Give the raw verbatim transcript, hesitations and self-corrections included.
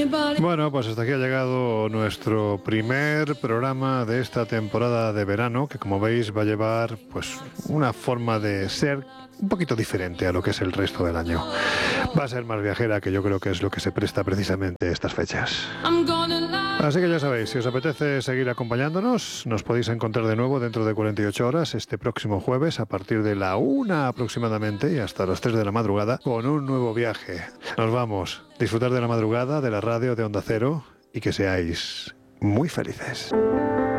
Bueno, pues hasta aquí ha llegado nuestro primer programa de esta temporada de verano, que como veis va a llevar pues una forma de ser un poquito diferente a lo que es el resto del año. Va a ser más viajera, que yo creo que es lo que se presta precisamente a estas fechas. Así que ya sabéis, si os apetece seguir acompañándonos, nos podéis encontrar de nuevo dentro de cuarenta y ocho horas, este próximo jueves, a partir de la una aproximadamente y hasta las tres de la madrugada, con un nuevo viaje. Nos vamos. Disfrutar de la madrugada, de la radio, de Onda Cero, y que seáis muy felices.